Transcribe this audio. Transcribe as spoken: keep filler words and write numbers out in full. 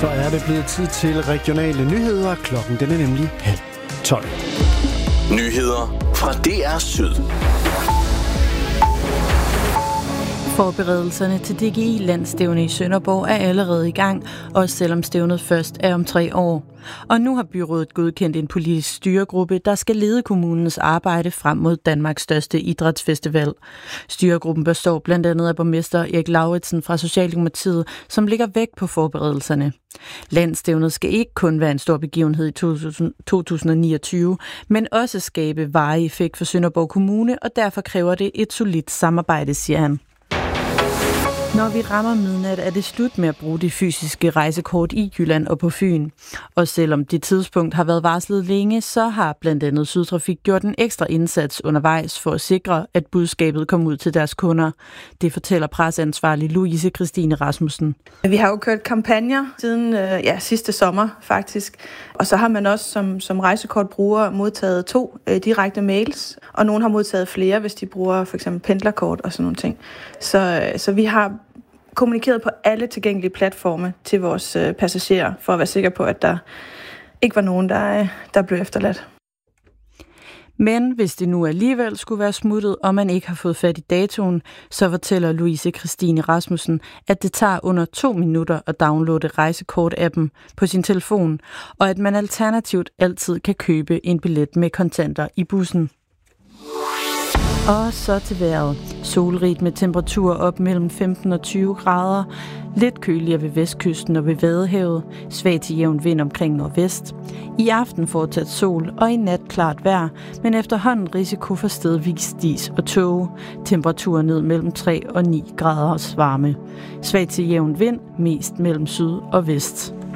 Så er det blevet tid til regionale nyheder. Klokken den er nemlig halv tolv. Nyheder fra D R Syd. Forberedelserne til D G I-landsstævne i Sønderborg er allerede i gang, også selvom stævnet først er om tre år. Og nu har byrådet godkendt en politisk styregruppe, der skal lede kommunens arbejde frem mod Danmarks største idrætsfestival. Styregruppen består blandt andet af borgmester Erik Lauritsen fra Socialdemokratiet, som ligger vægt på forberedelserne. Landsstævnet skal ikke kun være en stor begivenhed i to tusind og niogtyve, men også skabe varig effekt for Sønderborg Kommune, og derfor kræver det et solidt samarbejde, siger han. Når vi rammer midnat, er det slut med at bruge de fysiske rejsekort i Jylland og på Fyn. Og selvom det tidspunkt har været varslet længe, så har blandt andet Sydtrafik gjort en ekstra indsats undervejs for at sikre, at budskabet kommer ud til deres kunder. Det fortæller presseansvarlig Louise Christine Rasmussen. Vi har jo kørt kampagner siden ja, sidste sommer faktisk. Og så har man også som, som rejsekortbruger modtaget to øh, direkte mails. Og nogen har modtaget flere, hvis de bruger for eksempel pendlerkort og sådan nogle ting. Så, så vi har kommunikeret på alle tilgængelige platforme til vores øh, passagerer, for at være sikker på, at der ikke var nogen, der, øh, der blev efterladt. Men hvis det nu alligevel skulle være smuttet, og man ikke har fået fat i datoen, så fortæller Louise Christine Rasmussen, at det tager under to minutter at downloade rejsekort-appen på sin telefon, og at man alternativt altid kan købe en billet med kontanter i bussen. Og så til vejret. Solrigt med temperatur op mellem femten og tyve grader. Lidt køligere ved vestkysten og ved Vadehavet. Svag til jævn vind omkring nordvest. I aften fortsat sol og i nat klart vejr, men efterhånden risiko for stedvis dis og tåge. Temperaturer ned mellem tre og ni grader varme. Svag til jævn vind, mest mellem syd og vest.